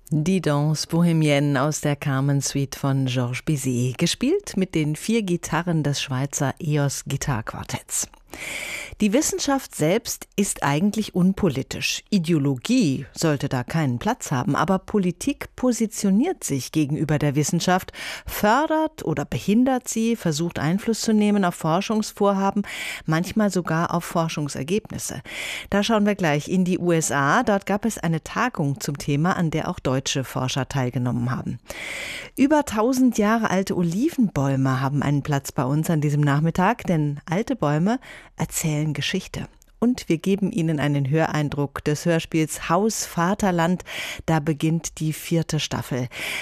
Die Danse Bohemienne aus der Carmen Suite von Georges Bizet, gespielt mit den 4 Gitarren des Schweizer EOS Gitarrenquartetts. Die Wissenschaft selbst ist eigentlich unpolitisch. Ideologie sollte da keinen Platz haben, aber Politik positioniert sich gegenüber der Wissenschaft, fördert oder behindert sie, versucht Einfluss zu nehmen auf Forschungsvorhaben, manchmal sogar auf Forschungsergebnisse. Da schauen wir gleich in die USA. Dort gab es eine Tagung zum Thema, an der auch deutsche Forscher teilgenommen haben. Über 1000 Jahre alte Olivenbäume haben einen Platz bei uns an diesem Nachmittag, denn alte Bäume erzählen Geschichte. Und wir geben Ihnen einen Höreindruck des Hörspiels Haus Vaterland. Da beginnt die 4. Staffel.